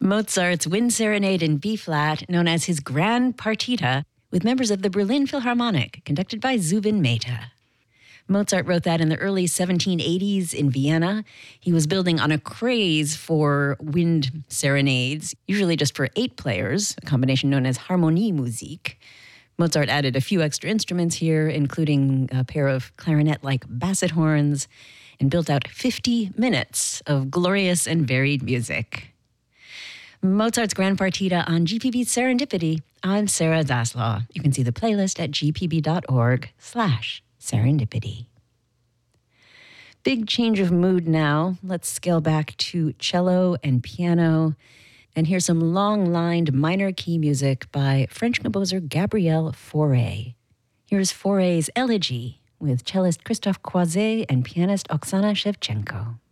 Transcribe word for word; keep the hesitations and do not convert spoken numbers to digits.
Mozart's Wind Serenade in B-flat, known as his Grand Partita, with members of the Berlin Philharmonic, conducted by Zubin Mehta. Mozart wrote that in the early seventeen eighties in Vienna. He was building on a craze for wind serenades, usually just for eight players, a combination known as Harmoniemusik. Mozart added a few extra instruments here, including a pair of clarinet-like basset horns, and built out fifty minutes of glorious and varied music. Mozart's Grand Partita on G P B Serendipity. I'm Sarah Zaslaw. You can see the playlist at gpb.org slash serendipity. Big change of mood now. Let's scale back to cello and piano. And here's some long-lined minor key music by French composer Gabriel Fauré. Here's Fauré's Elegy with cellist Christophe Croiset and pianist Oksana Shevchenko.